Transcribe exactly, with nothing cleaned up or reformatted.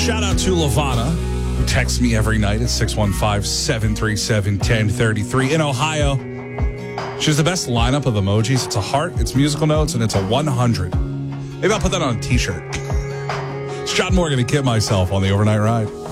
Shout out to Lavana, who texts me every night at six one five, seven three seven, one zero three three. In Ohio, she has the best lineup of emojis. It's a heart, it's musical notes, and it's a one hundred. Maybe I'll put that on a t-shirt. It's John Morgan and Kid Myself on the Overnight Ride.